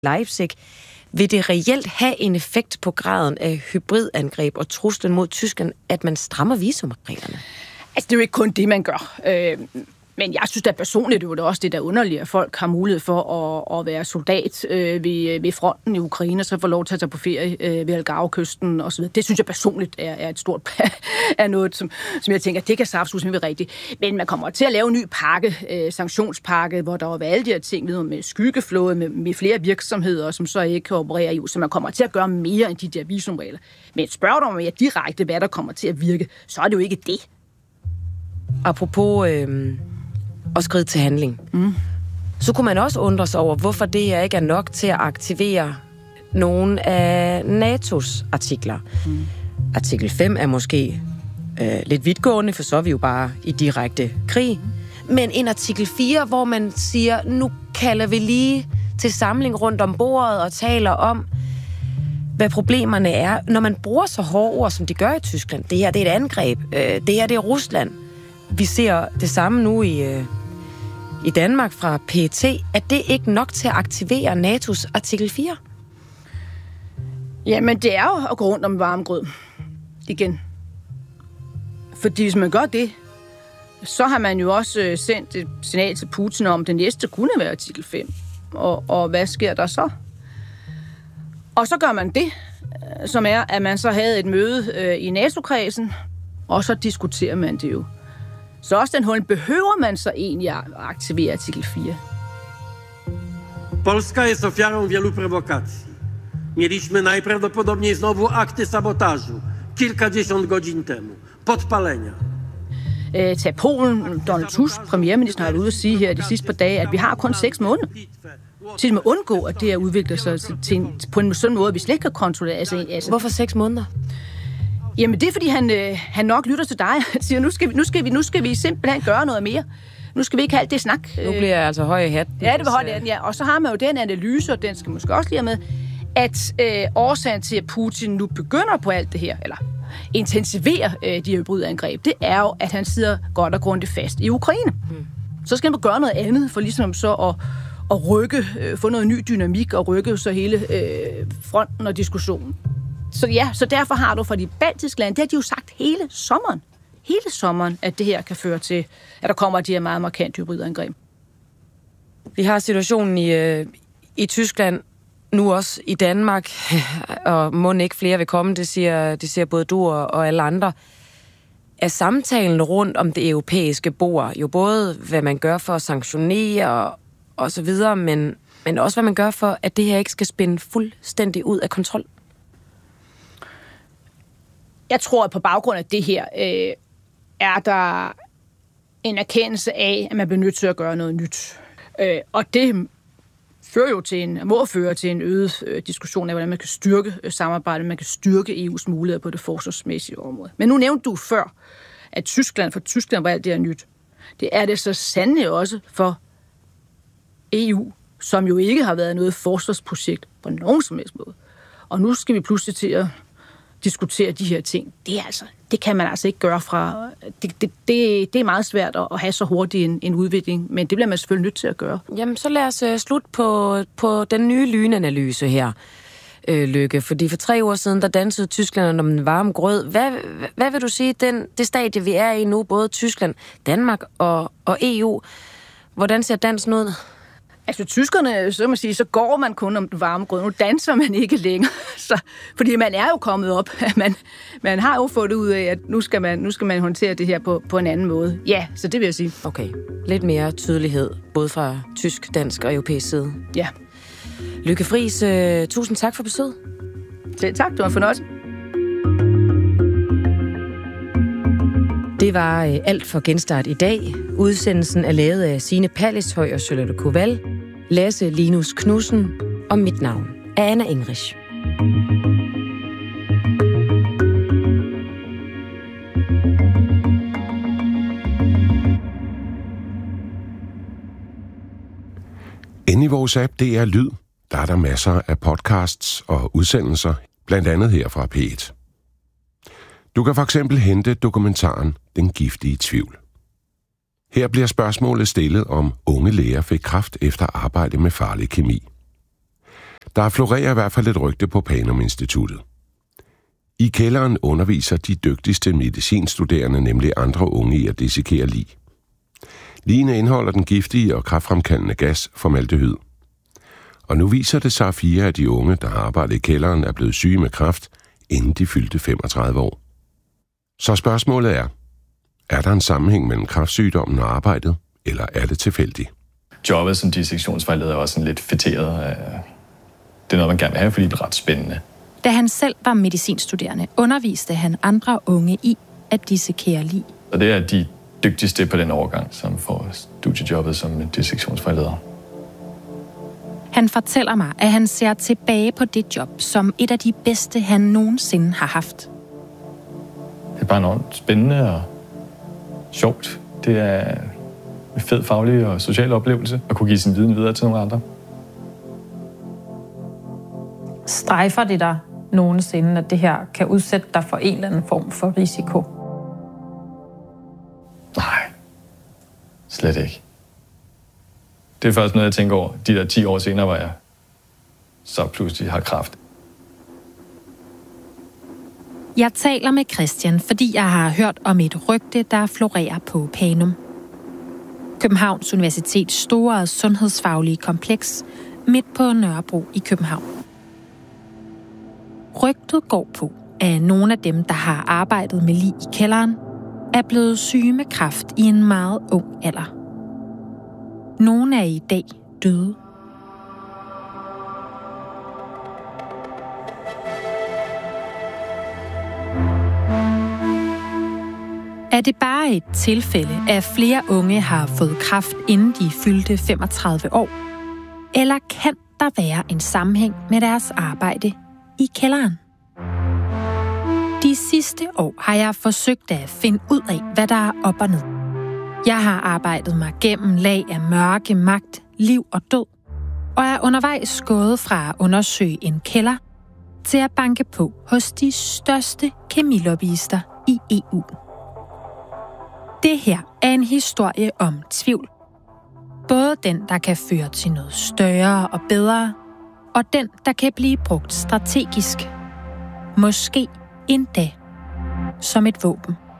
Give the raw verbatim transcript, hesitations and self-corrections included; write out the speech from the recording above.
Leipzig. Vil det reelt have en effekt på graden af hybridangreb og truslen mod Tyskland, at man strammer visumreglerne? Altså, det er jo ikke kun det, man gør. Øh, men jeg synes da personligt, det er jo også det, der underligt, at folk har mulighed for at, at være soldat øh, ved, ved fronten i Ukraine, så får lov til at tage på ferie øh, ved Algarve-kysten osv. Det synes jeg personligt er, er et stort er noget, som, som jeg tænker, det kan saftsus med rigtigt. Men man kommer til at lave en ny pakke, øh, sanktionspakke, hvor der var alle de her ting med skyggeflåde, med, med flere virksomheder, som så ikke kan operere i U S. Så man kommer til at gøre mere end de der visumregler. Men spørger du mig direkte, hvad der kommer til at virke, så er det jo ikke det. Apropos øh, at skride til handling, mm. så kunne man også undre sig over, hvorfor det her ikke er nok til at aktivere nogle af NATO's artikler. Mm. Artikel fem er måske øh, lidt vidtgående, for så er vi jo bare i direkte krig. Mm. Men en artikel fire, hvor man siger, nu kalder vi lige til samling rundt om bordet og taler om, hvad problemerne er. Når man bruger så hårde ord, som de gør i Tyskland, det her det er et angreb, øh, det her det er Rusland. Vi ser det samme nu i, øh, i Danmark fra P E T. Er det ikke nok til at aktivere NATO's artikel fire? Jamen, det er jo at gå rundt om varm grød. Igen. Fordi hvis man gør det, så har man jo også sendt et signal til Putin om, at det næste kunne være artikel fem. Og, og hvad sker der så? Og så gør man det, som er, at man så havde et møde øh, i NATO-kredsen, og så diskuterer man det jo. Så også den hul behøver man så egentlig at aktivere artikel fire. Polska jest ofiarą wielu prowokacji. Mieliśmy najprawdopodobniej znowu akty sabotażu kilkadziesiąt godzin temu. Podpalenia. Øh, til Polen, Donald Tusk, premierministeren, har været ude at sige her de sidste par dage, at vi har kun seks måneder til at undgå, at det her udvikler sig til en, på en sådan måde, at vi slet ikke kan kontrollere. Altså, altså, Hvorfor seks måneder? Jamen, det er, fordi han, øh, han nok lytter til dig. Han siger, nu skal, vi, nu, skal vi, nu skal vi simpelthen gøre noget mere. Nu skal vi ikke have alt det snak. Nu bliver jeg altså høj i hatten. Ja, det var høj i hatten, ja. Og så har man jo den analyse, og den skal måske også lige med, at øh, årsagen til, at Putin nu begynder på alt det her, eller intensiverer øh, de her hybridangreb, det er jo, at han sidder godt og grundigt fast i Ukraine. Hmm. Så skal man gøre noget andet, for ligesom så at, at rykke, øh, få noget ny dynamik, og rykke så hele øh, fronten og diskussionen. Så ja, så derfor har du fra de baltiske lande, det har de jo sagt hele sommeren, hele sommeren, at det her kan føre til, at der kommer de her meget markante hybridangreb. Vi har situationen i, øh, i Tyskland, nu også i Danmark, og må ikke flere vil komme, det siger, det siger både du og, og alle andre. Er samtalen rundt om det europæiske bord, jo både hvad man gør for at sanktionere og, og så videre, men, men også hvad man gør for, at det her ikke skal spænde fuldstændig ud af kontrol? Jeg tror, at på baggrund af det her, øh, er der en erkendelse af, at man bliver nødt til at gøre noget nyt. Øh, og det fører jo til en, må føre til en øget øh, diskussion af, hvordan man kan styrke øh, samarbejdet, man kan styrke E U's muligheder på det forsvarsmæssige område. Men nu nævnte du før, at Tyskland, for Tyskland var alt det her nyt. Det er det så sandelig også for E U, som jo ikke har været noget forsvarsprojekt på nogen som helst måde. Og nu skal vi pludselig til at diskutere de her ting. Det er altså, det kan man altså ikke gøre fra. Det, det, det, det er meget svært at have så hurtigt en, en udvikling, men det bliver man selvfølgelig nødt til at gøre. Jamen, så lad os uh, slutte på, på den nye lynanalyse her, øh, Lykke. Fordi for tre år siden, der dansede Tyskland om den varme grød. Hvad, hvad, hvad vil du sige, den, det stadie, vi er i nu, både Tyskland, Danmark og, og E U, hvordan ser dansen ud? Altså, tyskerne, så man sige, så går man kun om den varme grød. Nu danser man ikke længere. Så, fordi man er jo kommet op. Man, man har jo fået ud af, at nu skal man, nu skal man håndtere det her på, på en anden måde. Ja, så det vil jeg sige. Okay. Lidt mere tydelighed, både fra tysk, dansk og europæisk side. Ja. Lykke Friis, uh, tusind tak for besøget. Selv tak, det var en fornøjelse. Det var øh, alt for Genstart i dag. Udsendelsen er lavet af Signe Pallishøj og Charlotte Koval, Lasse Linus Knudsen, og mit navn er Anna Engrich. Inde i vores app, det er Lyd. Der er der masser af podcasts og udsendelser, blandt andet her fra P et. Du kan for eksempel hente dokumentaren Den giftige tvivl. Her bliver spørgsmålet stillet, om unge læger fik kræft efter arbejde med farlig kemi. Der florerer i hvert fald et rygte på Panum-instituttet. I kælderen underviser de dygtigste medicinstuderende nemlig andre unge i at dissekere lig. Ligene indeholder den giftige og kræftfremkaldende gas formaldehyd. Og nu viser det sig, at fire af de unge, der har arbejdet i kælderen, er blevet syge med kræft, inden de fyldte femogtredive år. Så spørgsmålet er, er der en sammenhæng mellem kræftsygdommen og arbejdet, eller er det tilfældigt? Jobbet som dissektionsvejleder er også sådan lidt fætteret. Det er noget, man gerne vil have, fordi det er ret spændende. Da han selv var medicinstuderende, underviste han andre unge i at dissekere lig. Og det er de dygtigste på den overgang, som får studiejobbet som dissektionsvejleder. Han fortæller mig, at han ser tilbage på det job som et af de bedste, han nogensinde har haft. Det er bare enormt spændende og sjovt. Det er en fed faglig og social oplevelse at kunne give sin viden videre til nogle andre. Strejfer det dig nogensinde, at det her kan udsætte dig for en eller anden form for risiko? Nej, slet ikke. Det er først noget, jeg tænker over de der ti år senere, hvor jeg så pludselig har kræft. Jeg taler med Christian, fordi jeg har hørt om et rygte, der florerer på Panum. Københavns Universitets store sundhedsfaglige kompleks midt på Nørrebro i København. Rygtet går på, at nogle af dem, der har arbejdet med lig i kælderen, er blevet syge med kræft i en meget ung alder. Nogle er i dag døde. Er det bare et tilfælde, at flere unge har fået kræft, inden de fyldte femogtredive år? Eller kan der være en sammenhæng med deres arbejde i kælderen? De sidste år har jeg forsøgt at finde ud af, hvad der er op og ned. Jeg har arbejdet mig gennem lag af mørke, magt, liv og død, og er undervejs gået fra at undersøge en kælder til at banke på hos de største kemilobbyister i E U. Det her er en historie om tvivl. Både den, der kan føre til noget større og bedre, og den, der kan blive brugt strategisk. Måske endda som et våben.